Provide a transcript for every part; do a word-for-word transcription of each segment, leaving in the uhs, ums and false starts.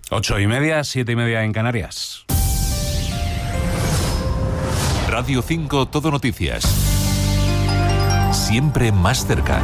Ocho y media, siete y media en Canarias. Radio cinco Todo Noticias. Siempre más cerca.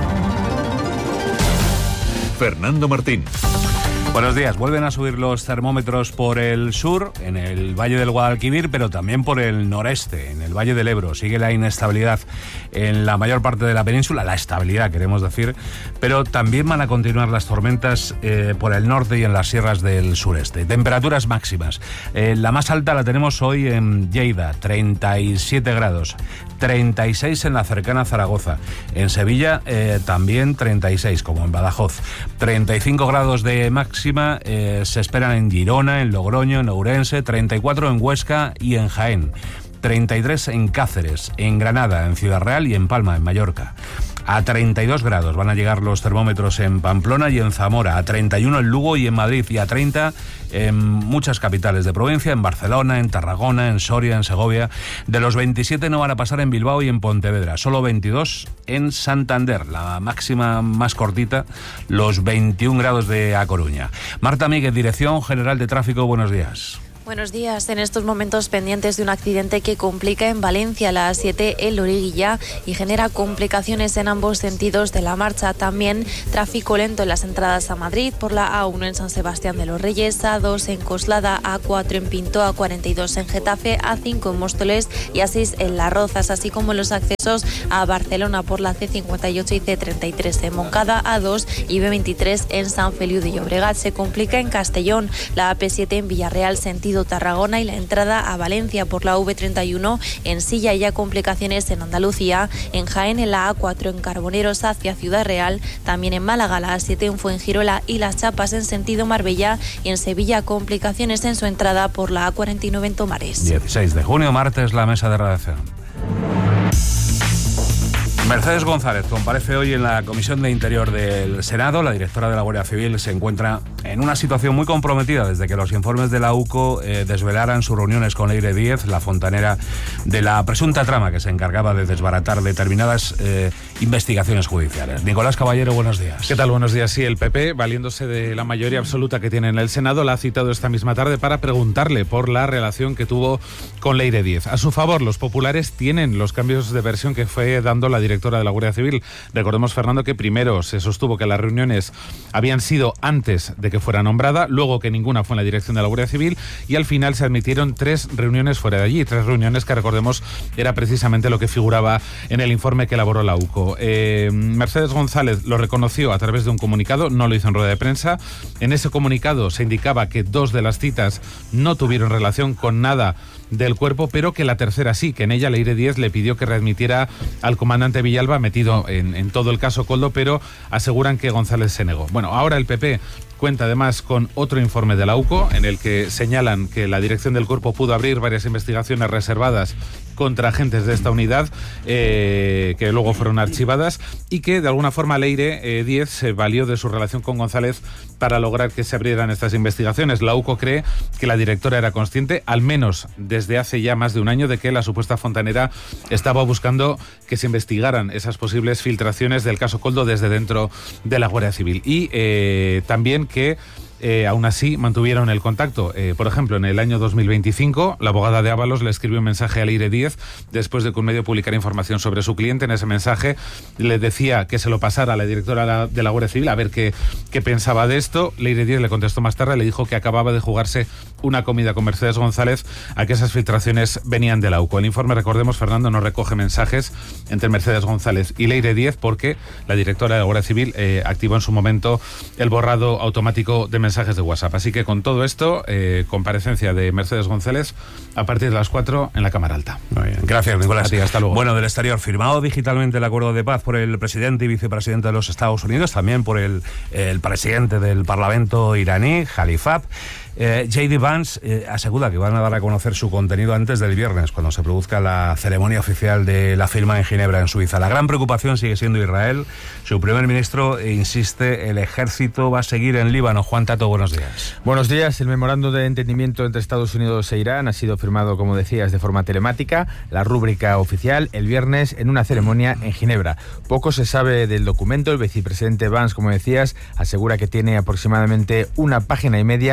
Fernando Martín. Buenos días. Vuelven a subir los termómetros por el sur, en el Valle del Guadalquivir, pero también por el noreste, en el Valle del Ebro. Sigue la inestabilidad en la mayor parte de la península, la estabilidad queremos decir, pero también van a continuar las tormentas eh, por el norte y en las sierras del sureste. Temperaturas máximas. Eh, la más alta la tenemos hoy en Lleida, treinta y siete grados. treinta y seis en la cercana Zaragoza. En Sevilla eh, también treinta y seis, como en Badajoz. treinta y cinco grados de máxima eh, se esperan en Girona, en Logroño, en Ourense, treinta y cuatro en Huesca y en Jaén. treinta y tres en Cáceres, en Granada, en Ciudad Real y en Palma, en Mallorca. A treinta y dos grados van a llegar los termómetros en Pamplona y en Zamora, a treinta y uno en Lugo y en Madrid, y a treinta en muchas capitales de provincia, en Barcelona, en Tarragona, en Soria, en Segovia. De los veintisiete no van a pasar en Bilbao y en Pontevedra, solo veintidós en Santander, la máxima más cortita, los veintiún grados de A Coruña. Marta Míguez, Dirección General de Tráfico, buenos días. Buenos días. En estos momentos pendientes de un accidente que complica en Valencia la A siete en Loriguilla y genera complicaciones en ambos sentidos de la marcha. También tráfico lento en las entradas a Madrid por la A uno en San Sebastián de los Reyes, A dos en Coslada, A cuatro en Pinto, A cuarenta y dos en Getafe, A cinco en Móstoles y A seis en Las Rozas, así como en los accesos a Barcelona por la C cincuenta y ocho y C treinta y tres en Moncada, A dos y B veintitrés en San Feliu de Llobregat. Se complica en Castellón, la A P siete en Villarreal sentido Tarragona y la entrada a Valencia por la V treinta y uno en Silla y ya complicaciones en Andalucía, en Jaén en la A cuatro en Carboneros hacia Ciudad Real, también en Málaga la A siete en Fuengirola y Las Chapas en sentido Marbella y en Sevilla complicaciones en su entrada por la A cuarenta y nueve en Tomares. dieciséis de junio, martes, la mesa de redacción. Mercedes González comparece hoy en la Comisión de Interior del Senado. La directora de la Guardia Civil se encuentra en una situación muy comprometida desde que los informes de la U C O eh, desvelaran sus reuniones con Leire Díez, la fontanera de la presunta trama que se encargaba de desbaratar determinadas eh, investigaciones judiciales. Nicolás Caballero, buenos días. ¿Qué tal? Buenos días. Sí, el P P, valiéndose de la mayoría absoluta que tiene en el Senado, la ha citado esta misma tarde para preguntarle por la relación que tuvo con Leire Díez. A su favor, los populares tienen los cambios de versión que fue dando la directora de la Guardia Civil. Recordemos, Fernando, que primero se sostuvo que las reuniones habían sido antes de que fuera nombrada, luego que ninguna fue en la dirección de la Guardia Civil y al final se admitieron tres reuniones fuera de allí, tres reuniones que, recordemos, era precisamente lo que figuraba en el informe que elaboró la U C O. Eh, Mercedes González lo reconoció a través de un comunicado, no lo hizo en rueda de prensa. En ese comunicado se indicaba que dos de las citas no tuvieron relación con nada del cuerpo, pero que la tercera sí, que en ella Leire Díez le pidió que readmitiera al comandante Villalba, metido en, en todo el caso Koldo, pero aseguran que González se negó. Bueno, ahora el P P cuenta además con otro informe de la U C O en el que señalan que la dirección del cuerpo pudo abrir varias investigaciones reservadas contra agentes de esta unidad eh, que luego fueron archivadas y que de alguna forma Leire eh, Díez se valió de su relación con González para lograr que se abrieran estas investigaciones. La U C O cree que la directora era consciente, al menos desde hace ya más de un año, de que la supuesta fontanera estaba buscando que se investigaran esas posibles filtraciones del caso Koldo desde dentro de la Guardia Civil. Y eh, también que Eh, aún así mantuvieron el contacto. Eh, por ejemplo, en el año dos mil veinticinco, la abogada de Ábalos le escribió un mensaje a Leire Díez después de que un medio publicara información sobre su cliente. En ese mensaje le decía que se lo pasara a la directora de la Guardia Civil a ver qué, qué pensaba de esto. Leire Díez le contestó más tarde, le dijo que acababa de jugarse una comida con Mercedes González a que esas filtraciones venían de la U C O. El informe, recordemos, Fernando, no recoge mensajes entre Mercedes González y Leire Díez porque la directora de la Guardia Civil eh, activó en su momento el borrado automático de mensajes mensajes de WhatsApp. Así que con todo esto, eh, comparecencia de Mercedes González a partir de las cuatro en la Cámara Alta. Muy bien. Gracias, Nicolás. A ti, hasta luego. Bueno, del exterior, firmado digitalmente el acuerdo de paz por el presidente y vicepresidente de los Estados Unidos, también por el, el presidente del Parlamento iraní, Khalifat. Eh, J D Vance eh, asegura que van a dar a conocer su contenido antes del viernes, cuando se produzca la ceremonia oficial de la firma en Ginebra, en Suiza. La gran preocupación sigue siendo Israel. Su primer ministro insiste, el ejército va a seguir en Líbano. Juan Tato, buenos días. Buenos días. El memorándum de entendimiento entre Estados Unidos e Irán ha sido firmado, como decías, de forma telemática, la rúbrica oficial, el viernes en una ceremonia en Ginebra. Poco se sabe del documento. El vicepresidente Vance, como decías, asegura que tiene aproximadamente una página y media y que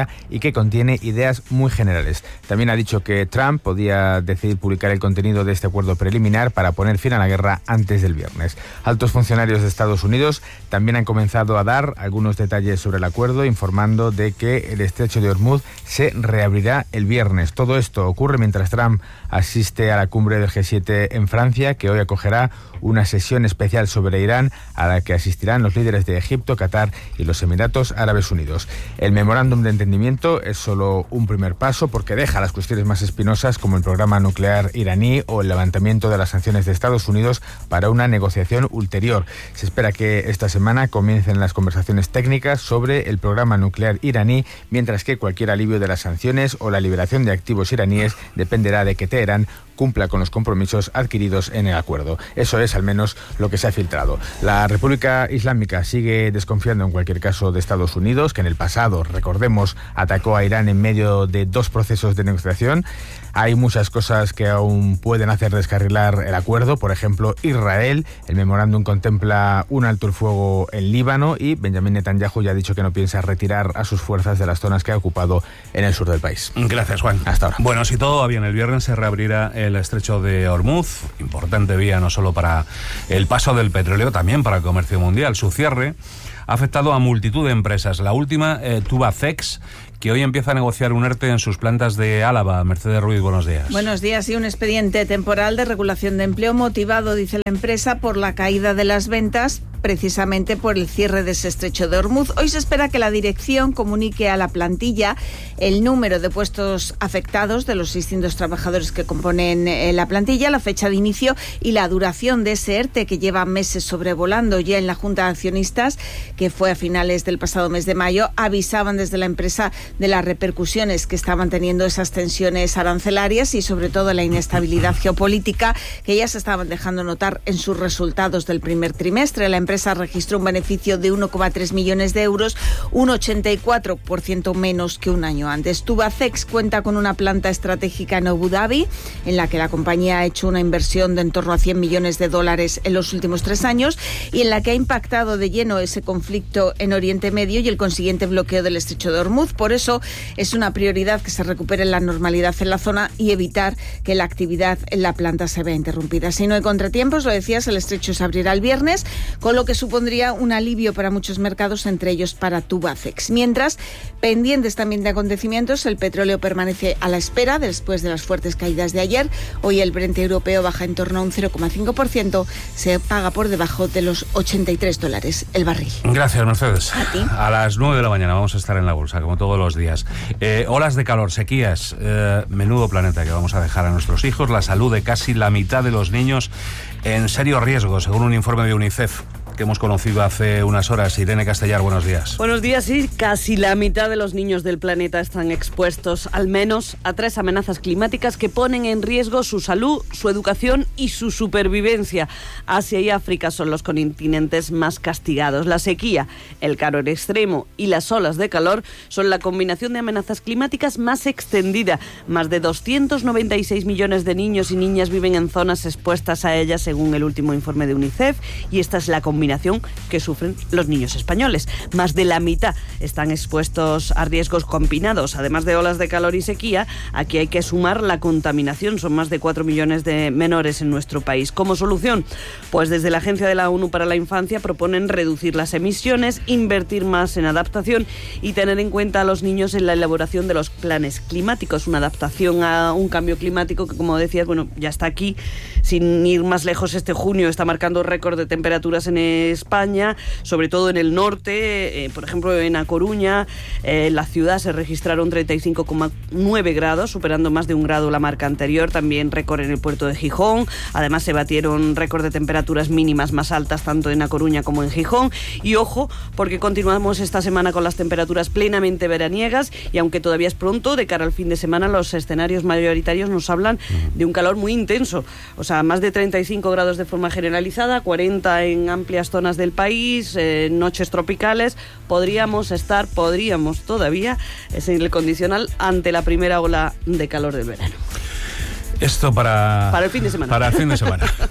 que contiene ideas muy generales. También ha dicho que Trump podía decidir publicar el contenido de este acuerdo preliminar para poner fin a la guerra antes del viernes. Altos funcionarios de Estados Unidos también han comenzado a dar algunos detalles sobre el acuerdo, informando de que el estrecho de Hormuz se reabrirá el viernes. Todo esto ocurre mientras Trump asiste a la cumbre del G siete en Francia, que hoy acogerá una sesión especial sobre Irán a la que asistirán los líderes de Egipto, Qatar y los Emiratos Árabes Unidos. El memorándum de entendimiento es solo un primer paso porque deja las cuestiones más espinosas como el programa nuclear iraní o el levantamiento de las sanciones de Estados Unidos para una negociación ulterior. Se espera que esta semana comiencen las conversaciones técnicas sobre el programa nuclear iraní, mientras que cualquier alivio de las sanciones o la liberación de activos iraníes dependerá de que Teherán cumpla con los compromisos adquiridos en el acuerdo. Eso es al menos lo que se ha filtrado. La República Islámica sigue desconfiando en cualquier caso de Estados Unidos, que en el pasado, recordemos, atacó a Irán en medio de dos procesos de negociación. Hay muchas cosas que aún pueden hacer descarrilar el acuerdo. Por ejemplo, Israel. El memorándum contempla un alto el fuego en Líbano y Benjamín Netanyahu ya ha dicho que no piensa retirar a sus fuerzas de las zonas que ha ocupado en el sur del país. Gracias, Juan. Hasta ahora. Bueno, si todo va bien, el viernes se reabrirá el estrecho de Hormuz, importante vía no solo para el paso del petróleo, también para el comercio mundial. Su cierre ha afectado a multitud de empresas. La última, eh, Tubacex, que hoy empieza a negociar un ERTE en sus plantas de Álava. Mercedes Ruiz, buenos días. Buenos días. Y un expediente temporal de regulación de empleo motivado, dice la empresa, por la caída de las ventas, precisamente por el cierre de ese estrecho de Hormuz. Hoy se espera que la dirección comunique a la plantilla el número de puestos afectados de los seiscientos trabajadores que componen eh, la plantilla, la fecha de inicio y la duración de ese ERTE que lleva meses sobrevolando. Ya en la Junta de Accionistas, que fue a finales del pasado mes de mayo, avisaban desde la empresa de las repercusiones que estaban teniendo esas tensiones arancelarias y sobre todo la inestabilidad geopolítica que ya se estaban dejando notar en sus resultados del primer trimestre. La empresa registró un beneficio de uno coma tres millones de euros, un ochenta y cuatro por ciento menos que un año antes. Tubacex cuenta con una planta estratégica en Abu Dhabi, en la que la compañía ha hecho una inversión de en torno a cien millones de dólares en los últimos tres años y en la que ha impactado de lleno ese conflicto en Oriente Medio y el consiguiente bloqueo del estrecho de Hormuz. Por eso es una prioridad que se recupere la normalidad en la zona y evitar que la actividad en la planta se vea interrumpida. Si no hay contratiempos, lo decías, el estrecho se abrirá el viernes, con lo que supondría un alivio para muchos mercados, entre ellos para Tubacex. Mientras, pendientes también de acontecimientos, el petróleo permanece a la espera después de las fuertes caídas de ayer. Hoy el Brent europeo baja en torno a un cero coma cinco por ciento, se paga por debajo de los ochenta y tres dólares el barril. Gracias, Mercedes. A ti. A las nueve de la mañana vamos a estar en la bolsa, como todos los días. Eh, olas de calor, sequías, eh, menudo planeta que vamos a dejar a nuestros hijos. La salud de casi la mitad de los niños en serio riesgo, según un informe de UNICEF que hemos conocido hace unas horas. Irene Castellar, buenos días. Buenos días, sí. Casi la mitad de los niños del planeta están expuestos al menos a tres amenazas climáticas que ponen en riesgo su salud, su educación y su supervivencia. Asia y África son los continentes más castigados. La sequía, el calor extremo y las olas de calor son la combinación de amenazas climáticas más extendida. Más de doscientos noventa y seis millones de niños y niñas viven en zonas expuestas a ellas, según el último informe de UNICEF, y esta es la combinación que sufren los niños españoles. Más de la mitad están expuestos a riesgos combinados. Además de olas de calor y sequía, aquí hay que sumar la contaminación. Son más de cuatro millones de menores en nuestro país. ¿Como solución? Pues desde la Agencia de la ONU para la Infancia proponen reducir las emisiones, invertir más en adaptación y tener en cuenta a los niños en la elaboración de los planes climáticos. Una adaptación a un cambio climático que, como decías, bueno, ya está aquí. Sin ir más lejos, este junio está marcando récord de temperaturas en España, sobre todo en el norte, eh, por ejemplo en A Coruña, eh, en la ciudad se registraron treinta y cinco coma nueve grados, superando más de un grado la marca anterior. También récord en el puerto de Gijón. Además se batieron récord de temperaturas mínimas más altas tanto en A Coruña como en Gijón. Y ojo, porque continuamos esta semana con las temperaturas plenamente veraniegas y aunque todavía es pronto, de cara al fin de semana los escenarios mayoritarios nos hablan de un calor muy intenso. O sea, más de treinta y cinco grados de forma generalizada, cuarenta en amplias zonas del país, eh, noches tropicales. Podríamos estar, podríamos todavía, es en el condicional, ante la primera ola de calor del verano. Esto para... Para el fin de semana. Para el fin de semana.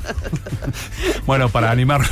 Bueno, para animarnos,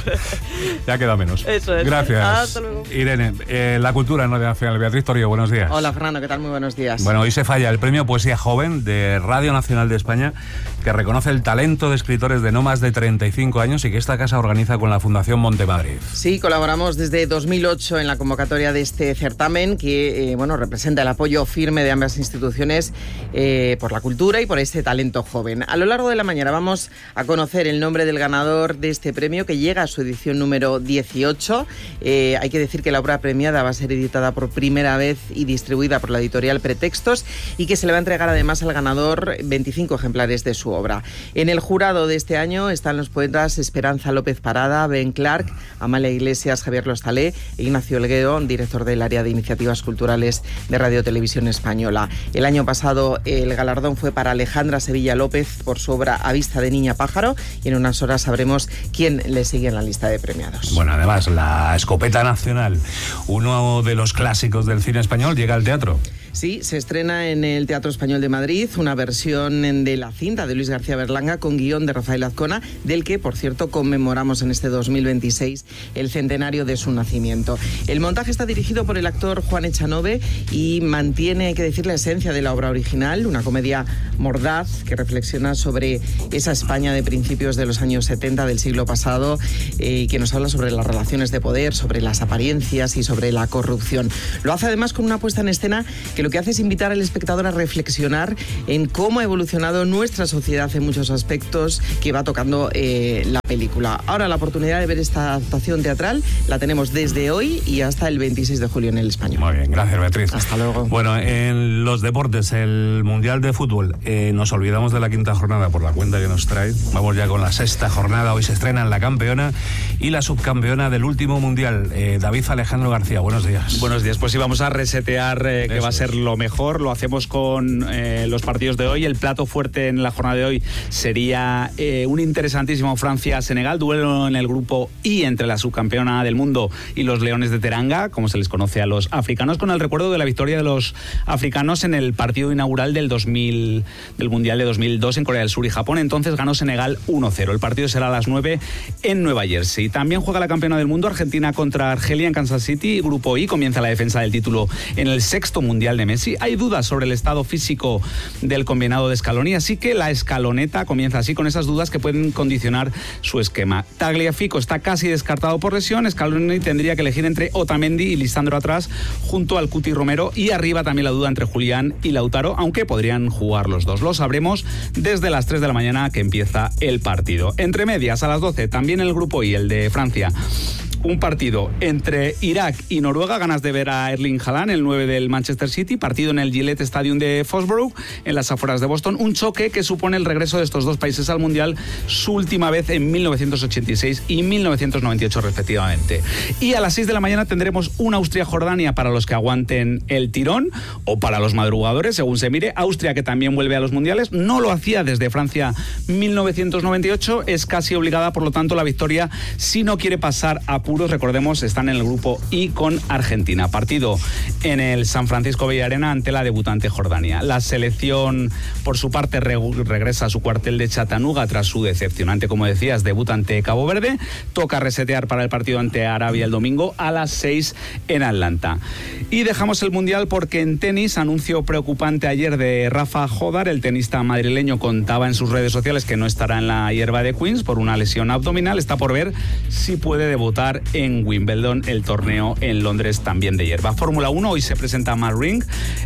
ya queda menos. Eso es. Gracias. Hasta luego. Irene, eh, la cultura en Radio Nacional. Beatriz Torío, buenos días. Hola, Fernando, ¿qué tal? Muy buenos días. Bueno, hoy se falla el Premio Poesía Joven de Radio Nacional de España, que reconoce el talento de escritores de no más de treinta y cinco años y que esta casa organiza con la Fundación Montemadrid. Sí, colaboramos desde dos mil ocho en la convocatoria de este certamen que eh, bueno, representa el apoyo firme de ambas instituciones eh, por la cultura y por este talento joven. A lo largo de la mañana vamos a conocer el nombre del ganador de este premio, que llega a su edición número dieciocho. Eh, hay que decir que la obra premiada va a ser editada por primera vez y distribuida por la editorial Pretextos, y que se le va a entregar además al ganador veinticinco ejemplares de su obra. En el jurado de este año están los poetas Esperanza López Parada, Ben Clark, Amalia Iglesias, Javier Lostalé e Ignacio Elguero, director del área de iniciativas culturales de Radio Televisión Española. El año pasado el galardón fue para Alejandra Sevilla López por su obra A vista de niña pájaro, y en unas horas sabremos quién le sigue en la lista de premiados. Bueno, además, La Escopeta Nacional, uno de los clásicos del cine español, llega al teatro. Sí, se estrena en el Teatro Español de Madrid una versión de la cinta de Luis García Berlanga con guión de Rafael Azcona, del que, por cierto, conmemoramos en este dos mil veintiséis el centenario de su nacimiento. El montaje está dirigido por el actor Juan Echanove y mantiene, hay que decir, la esencia de la obra original, una comedia mordaz que reflexiona sobre esa España de principios de los años setenta del siglo pasado eh, y que nos habla sobre las relaciones de poder, sobre las apariencias y sobre la corrupción. Lo hace además con una puesta en escena que lo que hace es invitar al espectador a reflexionar en cómo ha evolucionado nuestra sociedad en muchos aspectos que va tocando eh, la película. Ahora la oportunidad de ver esta adaptación teatral la tenemos desde hoy y hasta el veintiséis de julio en El Español. Muy bien, gracias, Beatriz. Hasta luego. Bueno, en los deportes, el Mundial de Fútbol, eh, nos olvidamos de la quinta jornada por la cuenta que nos trae. Vamos ya con la sexta jornada. Hoy se estrenan la campeona y la subcampeona del último Mundial. Eh, David Alejandro García, buenos días. Buenos días, pues sí, vamos a resetear eh, que Eso va a ser es. lo mejor. Lo hacemos con eh, los partidos de hoy. El plato fuerte en la jornada de hoy sería eh, un interesantísimo Francia-Senegal, duelo en el grupo I entre la subcampeona del mundo y los Leones de Teranga, como se les conoce a los africanos, con el recuerdo de la victoria de los africanos en el partido inaugural del dos mil del Mundial de dos mil dos en Corea del Sur y Japón. Entonces ganó Senegal uno cero. El partido será a las nueve en Nueva Jersey. También juega la campeona del mundo, Argentina contra Argelia en Kansas City. Grupo I, comienza la defensa del título en el sexto Mundial de Messi. Hay dudas sobre el estado físico del combinado de Scaloni, así que la escaloneta comienza así, con esas dudas que pueden condicionar su esquema. Tagliafico está casi descartado por lesión. Scaloni tendría que elegir entre Otamendi y Lisandro atrás, junto al Cuti Romero, y arriba también la duda entre Julián y Lautaro, aunque podrían jugar los dos. Lo sabremos desde las tres de la mañana que empieza el partido. Entre medias, a las doce, también el grupo I, el de Francia. Un partido entre Irak y Noruega, ganas de ver a Erling Haaland, el nueve del Manchester City, partido en el Gillette Stadium de Foxborough, en las afueras de Boston, un choque que supone el regreso de estos dos países al Mundial, su última vez en mil novecientos ochenta y seis y mil novecientos noventa y ocho respectivamente. Y a las seis de la mañana tendremos un Austria-Jordania para los que aguanten el tirón, o para los madrugadores, según se mire. Austria, que también vuelve a los Mundiales, no lo hacía desde Francia mil novecientos noventa y ocho, es casi obligada, por lo tanto, la victoria si no quiere pasar a puros. Recordemos, están en el grupo I con Argentina. Partido en el San Francisco Bay Arena ante la debutante Jordania. La selección, por su parte, re regresa a su cuartel de Chattanooga tras su decepcionante, como decías, debut ante Cabo Verde. Toca resetear para el partido ante Arabia el domingo a las seis en Atlanta. Y dejamos el Mundial porque en tenis, anuncio preocupante ayer de Rafa Jodar, el tenista madrileño contaba en sus redes sociales que no estará en la hierba de Queens por una lesión abdominal. Está por ver si puede debutar en Wimbledon, el torneo en Londres también de hierba. Fórmula uno, hoy se presenta Mad Ring,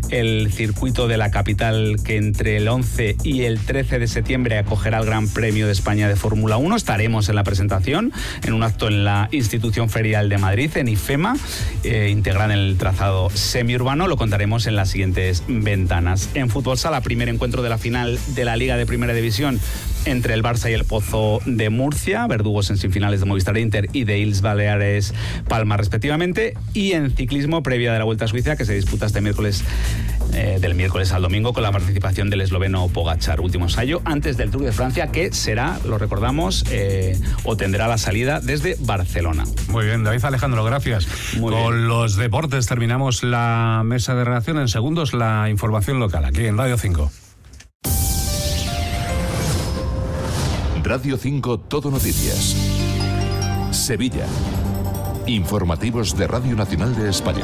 el circuito de la capital que entre el once y el trece de septiembre acogerá el Gran Premio de España de Fórmula uno. Estaremos en la presentación, en un acto en la Institución Ferial de Madrid, en IFEMA, eh, integran el trazado semiurbano. Lo contaremos en las siguientes ventanas. En fútbol sala, primer encuentro de la final de la Liga de Primera División entre el Barça y el Pozo de Murcia, verdugos en semifinales de Movistar Inter y de Illes Baleares Palma respectivamente. Y en ciclismo, previa de la Vuelta a Suiza, que se disputa este miércoles, eh, del miércoles al domingo, con la participación del esloveno Pogačar. Último ensayo antes del Tour de Francia, que será, lo recordamos, eh, o tendrá la salida desde Barcelona. Muy bien, David Alejandro, gracias. Muy Con bien. los deportes terminamos la mesa de redacción. En segundos, la información local, aquí en Radio cinco. Radio cinco Todo Noticias. Sevilla. Informativos de Radio Nacional de España.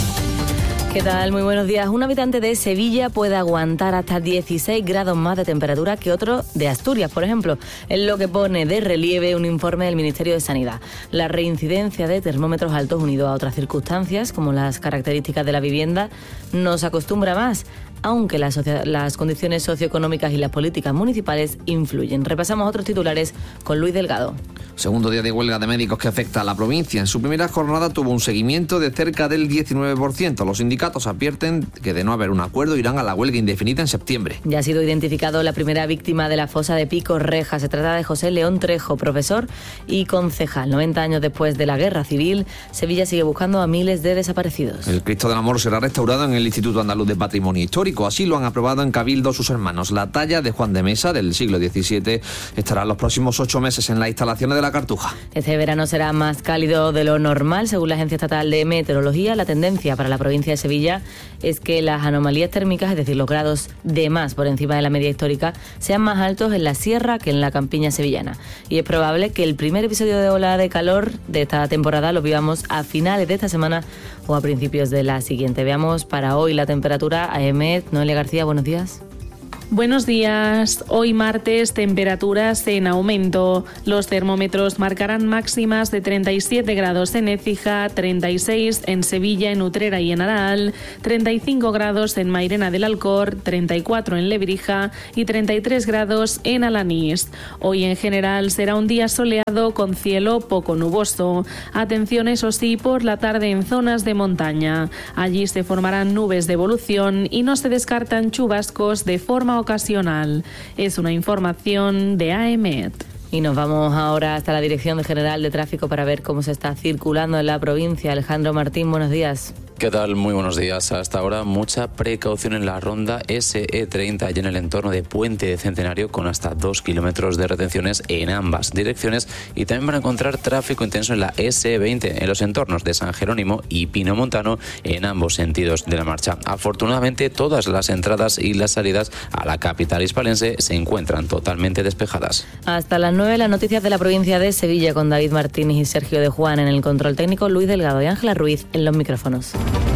¿Qué tal? Muy buenos días. Un habitante de Sevilla puede aguantar hasta dieciséis grados más de temperatura que otro de Asturias, por ejemplo. Es lo que pone de relieve un informe del Ministerio de Sanidad. La reincidencia de termómetros altos unido a otras circunstancias, como las características de la vivienda, nos acostumbra más, aunque las, las condiciones socioeconómicas y las políticas municipales influyen. Repasamos otros titulares con Luis Delgado. Segundo día de huelga de médicos que afecta a la provincia. En su primera jornada tuvo un seguimiento de cerca del diecinueve por ciento. Los sindicatos advierten que de no haber un acuerdo irán a la huelga indefinida en septiembre. Ya ha sido identificado la primera víctima de la fosa de Pico Reja. Se trata de José León Trejo, profesor y concejal. noventa años después de la Guerra Civil, Sevilla sigue buscando a miles de desaparecidos. El Cristo del Amor será restaurado en el Instituto Andaluz de Patrimonio Histórico. Así lo han aprobado en Cabildo sus hermanos. La talla de Juan de Mesa del siglo diecisiete estará los próximos ocho meses en las instalaciones de la Cartuja. Este verano será más cálido de lo normal. Según la Agencia Estatal de Meteorología, la tendencia para la provincia de Sevilla es que las anomalías térmicas, es decir, los grados de más por encima de la media histórica, sean más altos en la sierra que en la campiña sevillana. Y es probable que el primer episodio de ola de calor de esta temporada lo vivamos a finales de esta semana o a principios de la siguiente. Veamos para hoy la temperatura. A E M E T, Noelia García, buenos días. Buenos días. Hoy martes, temperaturas en aumento. Los termómetros marcarán máximas de treinta y siete grados en Écija, treinta y seis en Sevilla, en Utrera y en Araal, treinta y cinco grados en Mairena del Alcor, treinta y cuatro en Lebrija y treinta y tres grados en Alanís. Hoy en general será un día soleado con cielo poco nuboso. Atención, eso sí, por la tarde en zonas de montaña. Allí se formarán nubes de evolución y no se descartan chubascos de forma ocasional. Es una información de A E M E T. Y nos vamos ahora hasta la Dirección General de Tráfico para ver cómo se está circulando en la provincia. Alejandro Martín, buenos días. ¿Qué tal? Muy buenos días. Hasta ahora mucha precaución en la ronda S E treinta y en el entorno de Puente de Centenario, con hasta dos kilómetros de retenciones en ambas direcciones, y también van a encontrar tráfico intenso en la S E veinte en los entornos de San Jerónimo y Pino Montano en ambos sentidos de la marcha. Afortunadamente, todas las entradas y las salidas a la capital hispalense se encuentran totalmente despejadas. Hasta las nueve, las noticias de la provincia de Sevilla con David Martínez y Sergio de Juan en el control técnico, Luis Delgado y Ángela Ruiz en los micrófonos.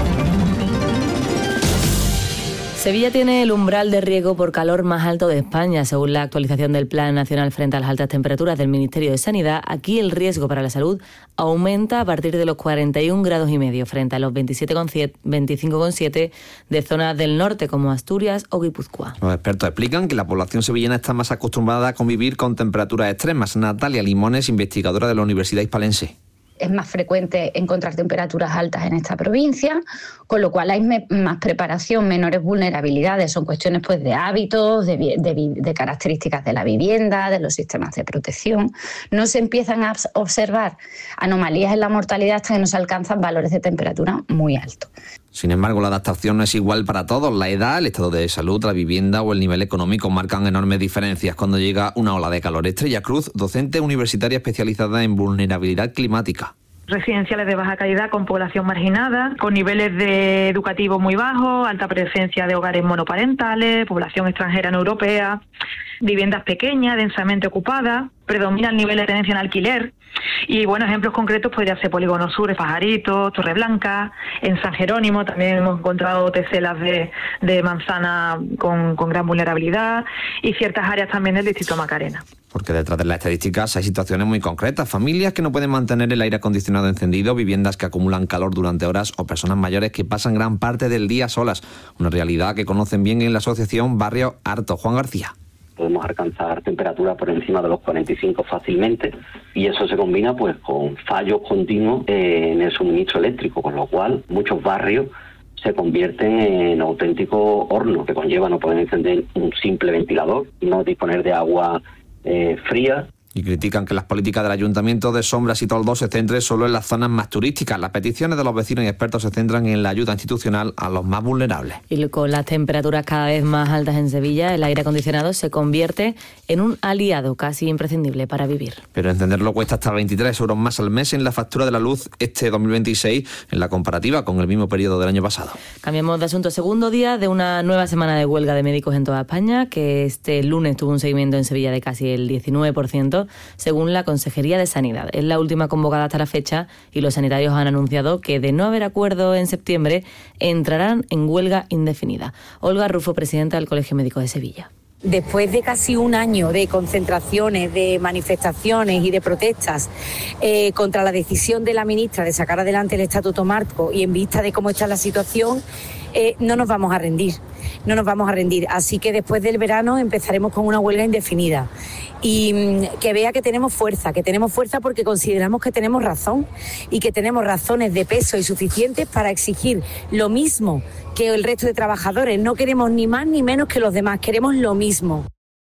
Sevilla tiene el umbral de riesgo por calor más alto de España. Según la actualización del Plan Nacional frente a las altas temperaturas del Ministerio de Sanidad, aquí el riesgo para la salud aumenta a partir de los cuarenta y un grados y medio frente a los veinticinco coma siete de zonas del norte como Asturias o Guipúzcoa. Los expertos explican que la población sevillana está más acostumbrada a convivir con temperaturas extremas. Natalia Limones, investigadora de la Universidad Hispalense. Es más frecuente encontrar temperaturas altas en esta provincia, con lo cual hay me, más preparación, menores vulnerabilidades. Son cuestiones pues de hábitos, de, de, de características de la vivienda, de los sistemas de protección. No se empiezan a observar anomalías en la mortalidad hasta que no se alcanzan valores de temperatura muy altos. Sin embargo, la adaptación no es igual para todos. La edad, el estado de salud, la vivienda o el nivel económico marcan enormes diferencias cuando llega una ola de calor. Estrella Cruz, docente universitaria especializada en vulnerabilidad climática. Residenciales de baja calidad con población marginada, con niveles de educativos muy bajos, alta presencia de hogares monoparentales, población extranjera no europea, viviendas pequeñas, densamente ocupadas, predomina el nivel de tenencia en alquiler. Y buenos ejemplos concretos podría ser Polígono Sur, Pajarito, Torreblanca. En San Jerónimo también hemos encontrado teselas de, de manzana con, con gran vulnerabilidad, y ciertas áreas también del distrito Macarena. Porque detrás de las estadísticas hay situaciones muy concretas. Familias que no pueden mantener el aire acondicionado encendido, viviendas que acumulan calor durante horas o personas mayores que pasan gran parte del día solas. Una realidad que conocen bien en la asociación Barrio Harto. Juan García. Podemos alcanzar temperaturas por encima de los cuarenta y cinco fácilmente, y eso se combina pues con fallos continuos en el suministro eléctrico, con lo cual muchos barrios se convierten en auténticos hornos que conlleva no poder encender un simple ventilador, no disponer de agua eh, fría. Y critican que las políticas del Ayuntamiento de Sombras y Toldos se centren solo en las zonas más turísticas. Las peticiones de los vecinos y expertos se centran en la ayuda institucional a los más vulnerables. Y con las temperaturas cada vez más altas en Sevilla, el aire acondicionado se convierte en un aliado casi imprescindible para vivir. Pero encenderlo cuesta hasta veintitrés euros más al mes en la factura de la luz este dos mil veintiséis en la comparativa con el mismo periodo del año pasado. Cambiamos de asunto. Segundo día de una nueva semana de huelga de médicos en toda España, que este lunes tuvo un seguimiento en Sevilla de casi el diecinueve por ciento, según la Consejería de Sanidad. Es la última convocada hasta la fecha y los sanitarios han anunciado que, de no haber acuerdo en septiembre, entrarán en huelga indefinida. Olga Rufo, presidenta del Colegio Médico de Sevilla. Después de casi un año de concentraciones, de manifestaciones y de protestas eh, contra la decisión de la ministra de sacar adelante el Estatuto Marco y en vista de cómo está la situación, eh, no nos vamos a rendir, no nos vamos a rendir. Así que después del verano empezaremos con una huelga indefinida y mmm, que vea que tenemos fuerza, que tenemos fuerza porque consideramos que tenemos razón y que tenemos razones de peso y suficientes para exigir lo mismo que el resto de trabajadores. No queremos ni más ni menos que los demás, queremos lo mismo.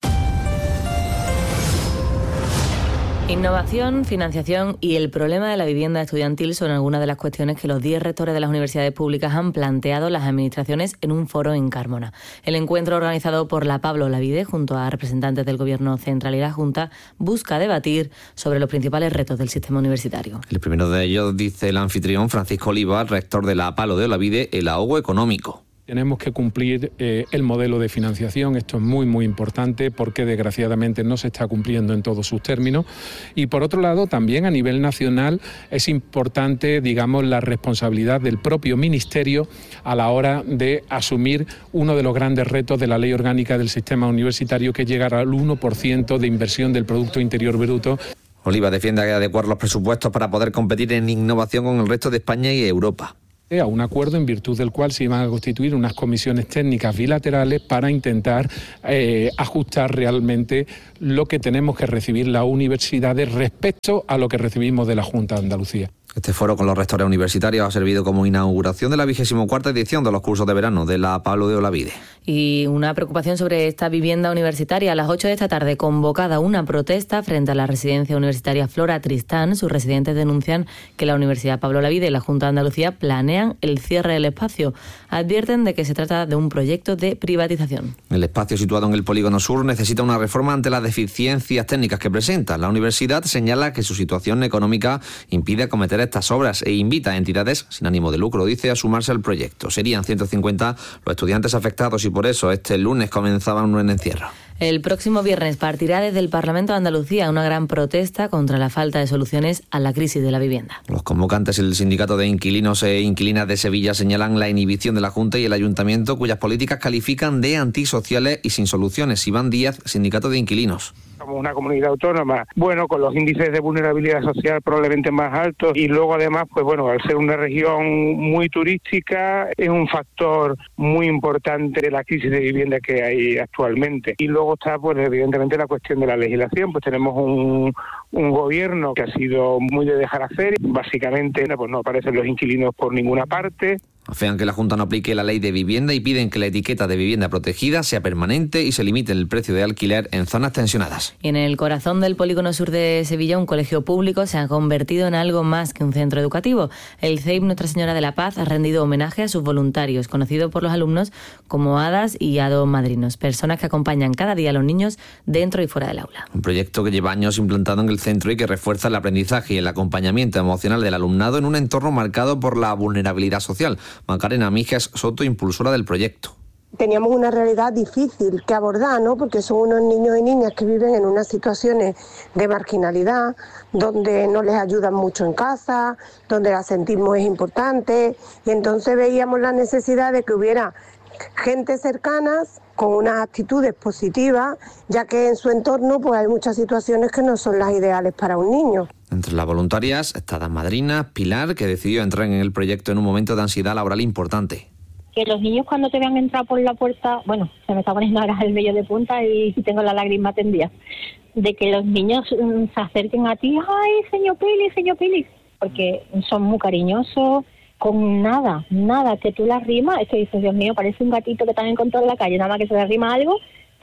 Innovación, financiación y el problema de la vivienda estudiantil son algunas de las cuestiones que los diez rectores de las universidades públicas han planteado las administraciones en un foro en Carmona. El encuentro, organizado por la Pablo Olavide junto a representantes del Gobierno central y la Junta, busca debatir sobre los principales retos del sistema universitario. El primero de ellos, dice el anfitrión Francisco Oliva, rector de la Pablo de Olavide, el ahogo económico. Tenemos que cumplir eh, el modelo de financiación, esto es muy muy importante porque desgraciadamente no se está cumpliendo en todos sus términos y por otro lado también a nivel nacional es importante, digamos, la responsabilidad del propio Ministerio a la hora de asumir uno de los grandes retos de la Ley Orgánica del Sistema Universitario, que es llegar al uno por ciento de inversión del Producto Interior Bruto. Oliva defiende adecuar los presupuestos para poder competir en innovación con el resto de España y Europa. A un acuerdo en virtud del cual se iban a constituir unas comisiones técnicas bilaterales para intentar eh, ajustar realmente lo que tenemos que recibir las universidades respecto a lo que recibimos de la Junta de Andalucía. Este foro con los rectores universitarios ha servido como inauguración de la vigésimo cuarta edición de los cursos de verano de la Pablo de Olavide. Y una preocupación sobre esta vivienda universitaria. A las ocho de esta tarde, convocada una protesta frente a la residencia universitaria Flora Tristán. Sus residentes denuncian que la Universidad Pablo Olavide y la Junta de Andalucía planean el cierre del espacio. Advierten de que se trata de un proyecto de privatización. El espacio, situado en el Polígono Sur, necesita una reforma ante las deficiencias técnicas que presenta. La universidad señala que su situación económica impide acometer estas obras e invita a entidades sin ánimo de lucro, dice, a sumarse al proyecto. Serían ciento cincuenta los estudiantes afectados y por eso este lunes comenzaban un encierro. El próximo viernes partirá desde el Parlamento de Andalucía una gran protesta contra la falta de soluciones a la crisis de la vivienda. Los convocantes, el Sindicato de Inquilinos e Inquilinas de Sevilla, señalan la inhibición de la Junta y el Ayuntamiento, cuyas políticas califican de antisociales y sin soluciones. Iván Díaz, Sindicato de Inquilinos. Somos una comunidad autónoma, bueno, con los índices de vulnerabilidad social probablemente más altos y luego además, pues bueno, al ser una región muy turística es un factor muy importante de la crisis de vivienda que hay actualmente. Y luego está, pues evidentemente, la cuestión de la legislación. Pues tenemos un, un gobierno que ha sido muy de dejar hacer, básicamente pues no aparecen los inquilinos por ninguna parte. Afean que la Junta no aplique la ley de vivienda y piden que la etiqueta de vivienda protegida sea permanente y se limite el precio de alquiler en zonas tensionadas. Y en el corazón del Polígono Sur de Sevilla, un colegio público se ha convertido en algo más que un centro educativo. El C E I P Nuestra Señora de la Paz ha rendido homenaje a sus voluntarios, conocidos por los alumnos como hadas y hados madrinos, personas que acompañan cada día a los niños dentro y fuera del aula. Un proyecto que lleva años implantado en el centro y que refuerza el aprendizaje y el acompañamiento emocional del alumnado en un entorno marcado por la vulnerabilidad social. Macarena Mijes Soto, impulsora del proyecto. Teníamos una realidad difícil que abordar, ¿no? Porque son unos niños y niñas que viven en unas situaciones de marginalidad, donde no les ayudan mucho en casa, donde el asentismo es importante, y entonces veíamos la necesidad de que hubiera gente cercana con unas actitudes positivas, ya que en su entorno pues hay muchas situaciones que no son las ideales para un niño. Entre las voluntarias está la madrina Pilar, que decidió entrar en el proyecto en un momento de ansiedad laboral importante. Que los niños cuando te vean entrar por la puerta, bueno, se me está poniendo ahora el vello de punta y tengo la lágrima tendida, de que los niños um, se acerquen a ti, ay, señor Pili, señor Pili, porque son muy cariñosos, con nada, nada, que tú le arrimas, es que dices, Dios mío, parece un gatito que también encontró en la calle, nada más que se le arrima algo,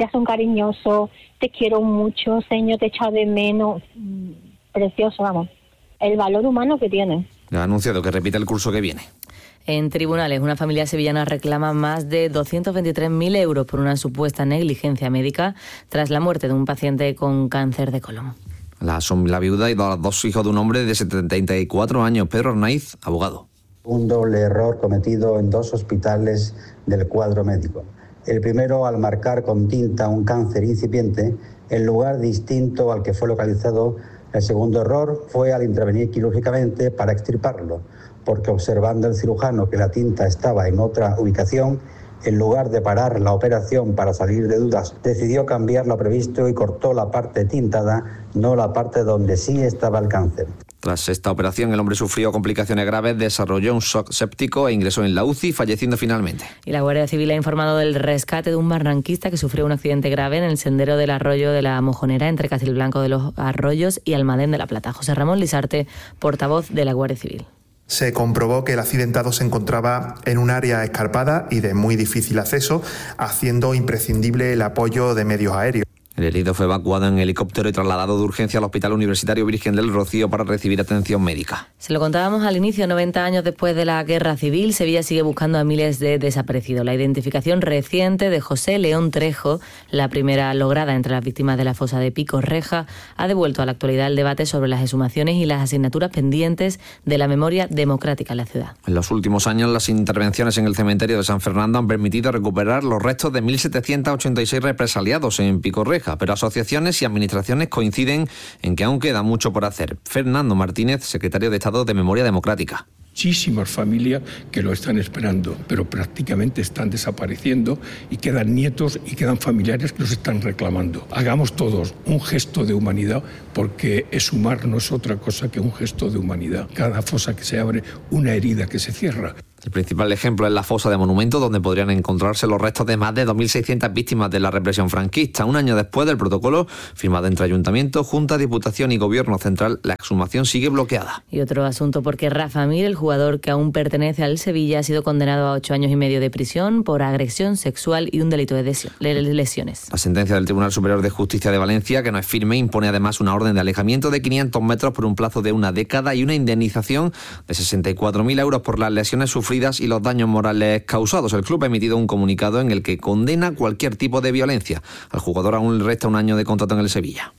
ya son cariñosos, te quiero mucho, señor, te echa de menos. Precioso, vamos. El valor humano que tienen. Ha anunciado que repite el curso que viene. En tribunales, una familia sevillana reclama más de doscientos veintitrés mil euros por una supuesta negligencia médica tras la muerte de un paciente con cáncer de colon. La, son la viuda y los dos hijos de un hombre de setenta y cuatro años, Pedro Arnaiz, abogado. Un doble error cometido en dos hospitales del cuadro médico. El primero, al marcar con tinta un cáncer incipiente en lugar distinto al que fue localizado. El segundo error fue al intervenir quirúrgicamente para extirparlo, porque observando el cirujano que la tinta estaba en otra ubicación, en lugar de parar la operación para salir de dudas, decidió cambiar lo previsto y cortó la parte tintada, no la parte donde sí estaba el cáncer. Tras esta operación, el hombre sufrió complicaciones graves, desarrolló un shock séptico e ingresó en la U C I, falleciendo finalmente. Y la Guardia Civil ha informado del rescate de un barranquista que sufrió un accidente grave en el sendero del arroyo de la Mojonera, entre Castilblanco de los Arroyos y Almadén de la Plata. José Ramón Lisarte, portavoz de la Guardia Civil. Se comprobó que el accidentado se encontraba en un área escarpada y de muy difícil acceso, haciendo imprescindible el apoyo de medios aéreos. El herido fue evacuado en helicóptero y trasladado de urgencia al Hospital Universitario Virgen del Rocío para recibir atención médica. Se lo contábamos al inicio, noventa años después de la Guerra Civil, Sevilla sigue buscando a miles de desaparecidos. La identificación reciente de José León Trejo, la primera lograda entre las víctimas de la fosa de Pico Reja, ha devuelto a la actualidad el debate sobre las exhumaciones y las asignaturas pendientes de la memoria democrática en la ciudad. En los últimos años, las intervenciones en el cementerio de San Fernando han permitido recuperar los restos de mil setecientos ochenta y seis represaliados en Pico Reja. Pero asociaciones y administraciones coinciden en que aún queda mucho por hacer. Fernando Martínez, secretario de Estado de Memoria Democrática. Muchísimas familias que lo están esperando, pero prácticamente están desapareciendo y quedan nietos y quedan familiares que los están reclamando. Hagamos todos un gesto de humanidad, porque exhumar no es otra cosa que un gesto de humanidad. Cada fosa que se abre, una herida que se cierra. El principal ejemplo es la fosa de Monumento, donde podrían encontrarse los restos de más de dos mil seiscientas víctimas de la represión franquista. Un año después del protocolo firmado entre Ayuntamiento, Junta, Diputación y Gobierno Central, la exhumación sigue bloqueada. Y otro asunto, porque Rafa Mir, el jugador que aún pertenece al Sevilla, ha sido condenado a ocho años y medio de prisión por agresión sexual y un delito de lesiones. La sentencia del Tribunal Superior de Justicia de Valencia, que no es firme, impone además una orden de alejamiento de quinientos metros por un plazo de una década y una indemnización de sesenta y cuatro mil euros por las lesiones sufridas y los daños morales causados. El club ha emitido un comunicado en el que condena cualquier tipo de violencia. Al jugador aún le resta un año de contrato en el Sevilla.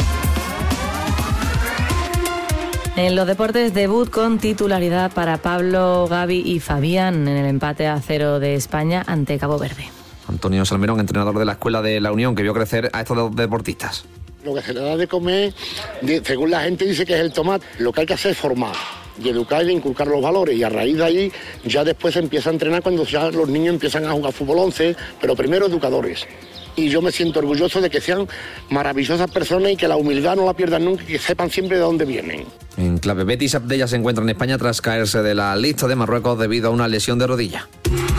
En los deportes, debut con titularidad para Pablo, Gavi y Fabián en el empate a cero de España ante Cabo Verde. Antonio Salmerón, entrenador de la Escuela de la Unión, que vio crecer a estos dos deportistas. Lo que se le da de comer, según la gente dice que es el tomate, lo que hay que hacer es formar y educar y inculcar los valores, y a raíz de ahí ya después se empieza a entrenar cuando ya los niños empiezan a jugar fútbol once, pero primero educadores. Y yo me siento orgulloso de que sean maravillosas personas y que la humildad no la pierdan nunca y que sepan siempre de dónde vienen. En clave Betis, Abdella se encuentra en España tras caerse de la lista de Marruecos debido a una lesión de rodilla.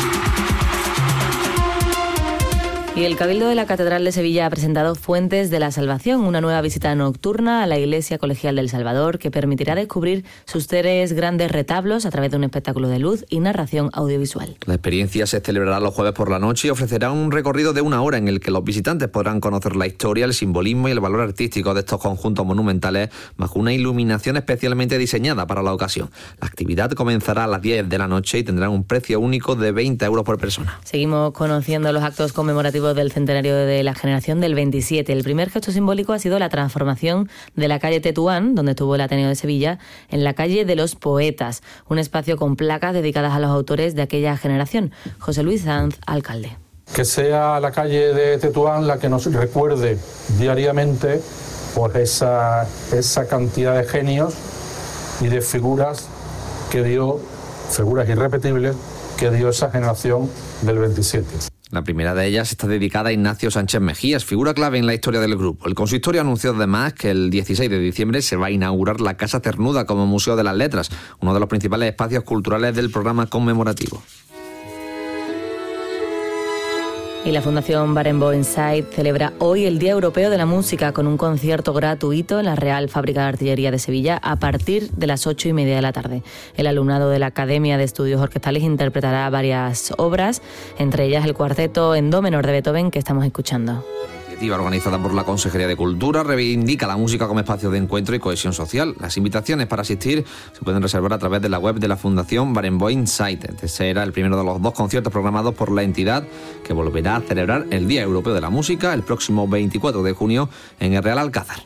Y el Cabildo de la Catedral de Sevilla ha presentado Fuentes de la Salvación, una nueva visita nocturna a la Iglesia Colegial del Salvador que permitirá descubrir sus tres grandes retablos a través de un espectáculo de luz y narración audiovisual. La experiencia se celebrará los jueves por la noche y ofrecerá un recorrido de una hora en el que los visitantes podrán conocer la historia, el simbolismo y el valor artístico de estos conjuntos monumentales bajo una iluminación especialmente diseñada para la ocasión. La actividad comenzará a las diez de la noche y tendrá un precio único de veinte euros por persona. Seguimos conociendo los actos conmemorativos del centenario de la generación del veintisiete. El primer gesto simbólico ha sido la transformación de la calle Tetuán, donde estuvo el Ateneo de Sevilla, en la calle de los Poetas, un espacio con placas dedicadas a los autores de aquella generación. José Luis Sanz, alcalde. Que sea la calle de Tetuán la que nos recuerde diariamente por esa, esa cantidad de genios y de figuras que dio, figuras irrepetibles, que dio esa generación del veintisiete. La primera de ellas está dedicada a Ignacio Sánchez Mejías, figura clave en la historia del grupo. El consistorio anunció además que el dieciséis de diciembre se va a inaugurar la Casa Cernuda como Museo de las Letras, uno de los principales espacios culturales del programa conmemorativo. Y la Fundación Barenboim Insight celebra hoy el Día Europeo de la Música con un concierto gratuito en la Real Fábrica de Artillería de Sevilla a partir de las ocho y media de la tarde. El alumnado de la Academia de Estudios Orquestales interpretará varias obras, entre ellas el cuarteto en do menor de Beethoven que estamos escuchando. Organizada por la Consejería de Cultura, reivindica la música como espacio de encuentro y cohesión social. Las invitaciones para asistir se pueden reservar a través de la web de la Fundación Barenboim Insight. Este será el primero de los dos conciertos programados por la entidad, que volverá a celebrar el Día Europeo de la Música el próximo veinticuatro de junio en el Real Alcázar.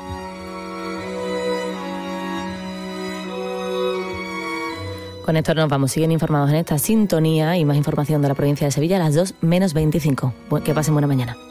Con esto nos vamos. Siguen informados en esta sintonía y más información de la provincia de Sevilla a las dos menos veinticinco. Que pasen buena mañana.